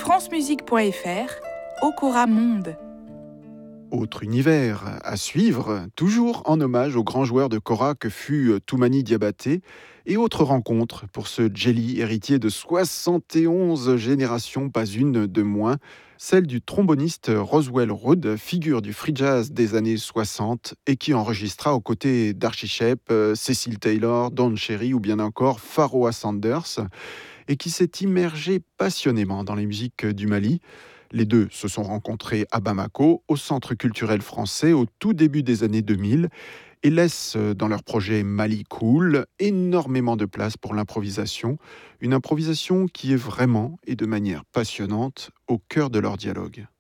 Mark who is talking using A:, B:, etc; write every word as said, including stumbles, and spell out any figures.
A: francemusique point f r, Okora Monde.
B: Autre univers à suivre, toujours en hommage au grand joueur de kora que fut Toumani Diabaté, et autre rencontre pour ce Djeli, héritier de soixante et onze générations, pas une de moins, celle du tromboniste Roswell Roode, figure du free jazz des années soixante et qui enregistra aux côtés d'Archie Shepp, Cecil Taylor, Don Cherry ou bien encore Pharoah Sanders, et qui s'est immergé passionnément dans les musiques du Mali. Les deux se sont rencontrés à Bamako, au Centre culturel français, au tout début des années deux mille, et laissent dans leur projet Mali Cool énormément de place pour l'improvisation, une improvisation qui est vraiment et de manière passionnante au cœur de leur dialogue.